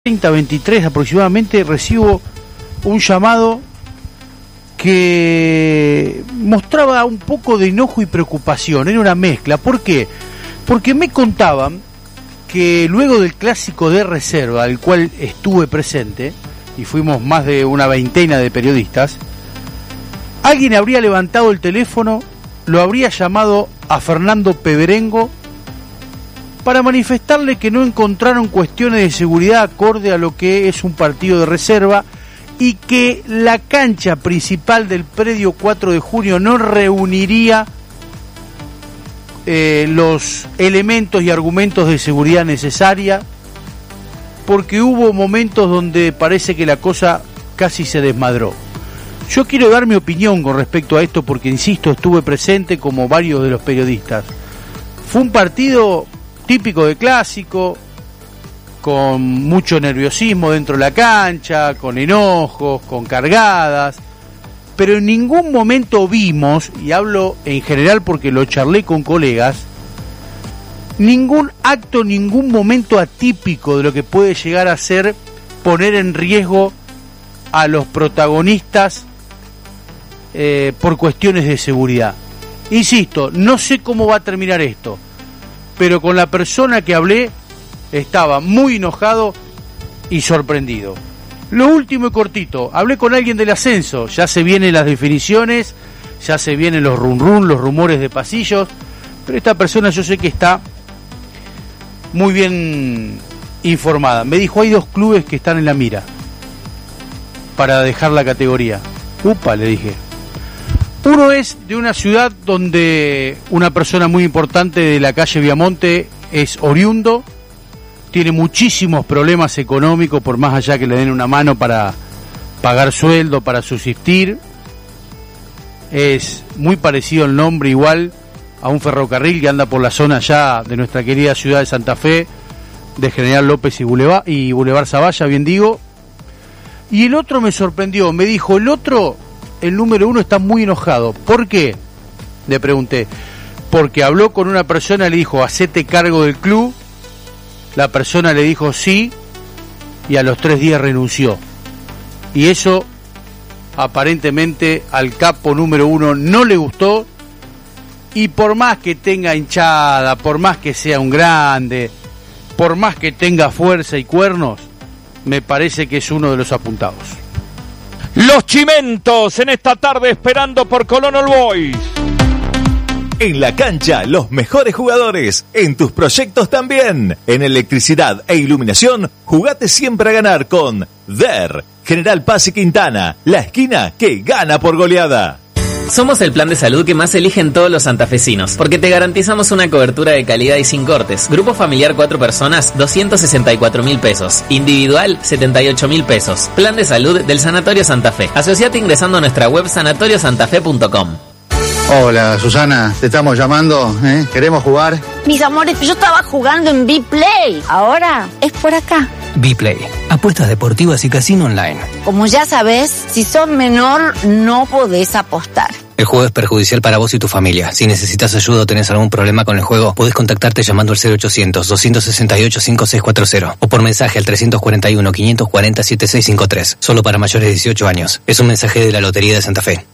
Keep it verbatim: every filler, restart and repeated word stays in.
treinta, veintitrés aproximadamente, recibo un llamado que mostraba un poco de enojo y preocupación. Era una mezcla. ¿Por qué? Porque me contaban que luego del clásico de reserva, al cual estuve presente, y fuimos más de una veintena de periodistas, alguien habría levantado el teléfono, lo habría llamado a Fernando Peberengo para manifestarle que no encontraron cuestiones de seguridad acorde a lo que es un partido de reserva y que la cancha principal del predio cuatro de junio no reuniría eh, los elementos y argumentos de seguridad necesaria, porque hubo momentos donde parece que la cosa casi se desmadró. Yo quiero dar mi opinión con respecto a esto porque, insisto, estuve presente como varios de los periodistas. Fue un partido típico de clásico, con mucho nerviosismo dentro de la cancha, con enojos, con cargadas, pero en ningún momento vimos, y hablo en general porque lo charlé con colegas, ningún acto, ningún momento atípico de lo que puede llegar a ser poner en riesgo a los protagonistas eh, por cuestiones de seguridad. Insisto, no sé cómo va a terminar esto, pero con la persona que hablé estaba muy enojado y sorprendido. Lo último y cortito, hablé con alguien del ascenso, ya se vienen las definiciones, ya se vienen los rum rum, los rumores de pasillos, pero esta persona yo sé que está muy bien informada. Me dijo, hay dos clubes que están en la mira para dejar la categoría. Upa, le dije. Uno es de una ciudad donde una persona muy importante de la calle Viamonte es oriundo, tiene muchísimos problemas económicos, por más allá que le den una mano para pagar sueldo, para subsistir. Es muy parecido el nombre, igual a un ferrocarril que anda por la zona ya de nuestra querida ciudad de Santa Fe, de General López y Boulevard, y Boulevard Zavalla, bien digo. Y el otro me sorprendió, me dijo, el otro... el número uno está muy enojado. ¿Por qué? Le pregunté. Porque habló con una persona, le dijo, hacete cargo del club. La persona le dijo sí, y a los tres días renunció. Y eso, aparentemente, al capo número uno no le gustó. Y por más que tenga hinchada, por más que sea un grande, por más que tenga fuerza y cuernos, me parece que es uno de los apuntados. Los Chimentos en esta tarde esperando por Colón All Boys. En la cancha, los mejores jugadores. En tus proyectos también. En electricidad e iluminación, jugate siempre a ganar con D E R. General Paz y Quintana, la esquina que gana por goleada. Somos el plan de salud que más eligen todos los santafesinos, porque te garantizamos una cobertura de calidad y sin cortes. Grupo familiar cuatro personas, doscientos sesenta y cuatro mil pesos. Individual, setenta y ocho mil pesos. Plan de salud del Sanatorio Santa Fe. Asociate ingresando a nuestra web sanatorio santa fe punto com. Hola, Susana, te estamos llamando, ¿eh? ¿Queremos jugar? Mis amores, yo estaba jugando en B-Play. Ahora es por acá. B-Play, apuestas deportivas y casino online. Como ya sabes, si sos menor, no podés apostar. El juego es perjudicial para vos y tu familia. Si necesitas ayuda o tenés algún problema con el juego, podés contactarte llamando al cero ochocientos, doscientos sesenta y ocho, cincuenta y seis cuarenta o por mensaje al trescientos cuarenta y uno, quinientos cuarenta, setenta y seis cincuenta y tres. Solo para mayores de dieciocho años. Es un mensaje de la Lotería de Santa Fe.